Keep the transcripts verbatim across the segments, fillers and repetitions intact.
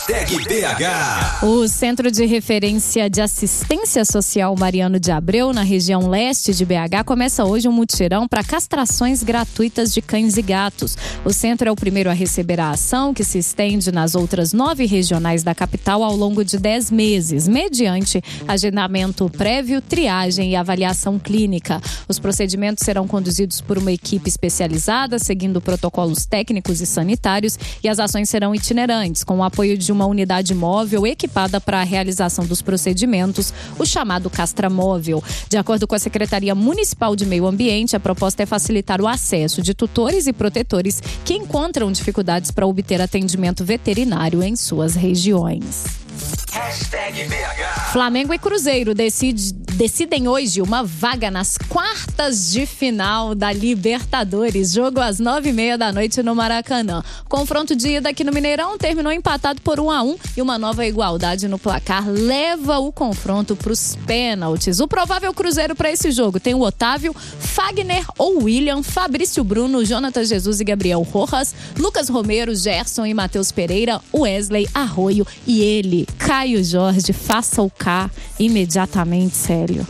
Hashtag B H. O Centro de Referência de Assistência Social Mariano de Abreu, na região leste de B H, começa hoje um mutirão para castrações gratuitas de cães e gatos. O centro é o primeiro a receber a ação, que se estende nas outras nove regionais da capital ao longo de dez meses, mediante agendamento prévio, triagem e avaliação clínica. Os procedimentos serão conduzidos por uma equipe especializada, seguindo protocolos técnicos e sanitários, e as ações serão itinerantes, com o apoio de uma unidade móvel equipada para a realização dos procedimentos, o chamado castramóvel. De acordo com a Secretaria Municipal de Meio Ambiente, a proposta é facilitar o acesso de tutores e protetores que encontram dificuldades para obter atendimento veterinário em suas regiões. Hashtag B H. Flamengo e Cruzeiro decide, decidem hoje uma vaga nas quartas de final da Libertadores. Jogo às nove e meia da noite no Maracanã. Confronto de ida aqui no Mineirão terminou empatado por um a um e uma nova igualdade no placar leva o confronto para os pênaltis. O provável Cruzeiro para esse jogo tem o Otávio, Fagner ou William, Fabrício Bruno, Jonathan Jesus e Gabriel Rojas, Lucas Romero, Gerson e Matheus Pereira, Wesley Arroio e ele, Caio Jorge. Faça o K imediatamente, Célio.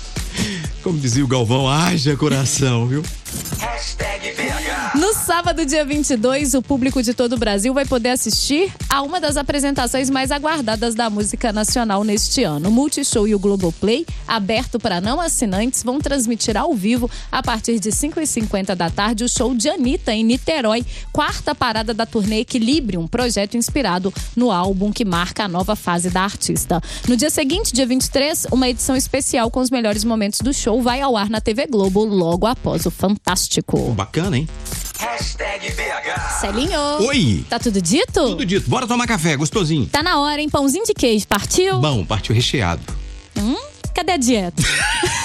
Como dizia o Galvão, haja coração, viu? Hashtag B H. No sábado, dia vinte e dois, o público de todo o Brasil vai poder assistir a uma das apresentações mais aguardadas da música nacional neste ano. O Multishow e o Globoplay, aberto para não assinantes, vão transmitir ao vivo, a partir de cinco e cinquenta da tarde, o show de Anitta em Niterói, quarta parada da turnê Equilibrium, um projeto inspirado no álbum que marca a nova fase da artista. No dia seguinte, dia vinte e três, uma edição especial com os melhores momentos do show vai ao ar na T V Globo logo após o Fantástico. Bacana, hein? Hashtag B H. Celinho. Oi. Tá tudo dito? Tudo dito. Bora tomar café, gostosinho. Tá na hora, hein? Pãozinho de queijo, partiu? Bom, partiu recheado. Hum? Cadê a dieta?